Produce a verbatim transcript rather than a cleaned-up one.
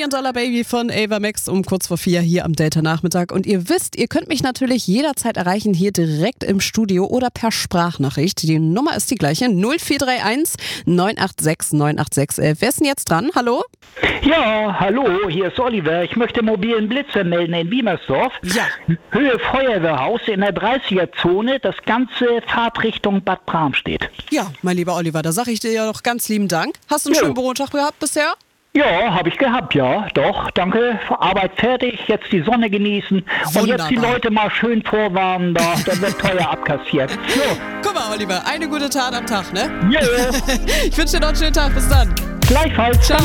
Million Dollar Baby von Ava Max um kurz vor vier hier am Delta-Nachmittag. Und ihr wisst, ihr könnt mich natürlich jederzeit erreichen, hier direkt im Studio oder per Sprachnachricht. Die Nummer ist die gleiche, null vier drei eins neun acht sechs neun acht sechs elf. Wer ist denn jetzt dran? Hallo? Ja, hallo, hier ist Oliver. Ich möchte mobilen Blitzer melden in Wiemersdorf. Ja. Höhe Feuerwehrhaus in der dreißiger-Zone, das ganze Fahrtrichtung Bad Bramstedt. Ja, mein lieber Oliver, da sage ich dir ja noch ganz lieben Dank. Hast du einen Jo. schönen Bürotag gehabt bisher? Ja, habe ich gehabt, ja, doch, danke. Arbeit fertig, jetzt die Sonne genießen Wunderbar. und jetzt die Leute mal schön vorwarnen, da, da wird teuer abkassiert. So. Guck mal, Oliver, eine gute Tat am Tag, ne? Ja, Ich wünsche dir noch einen schönen Tag. Bis dann. gleichfalls. Ciao.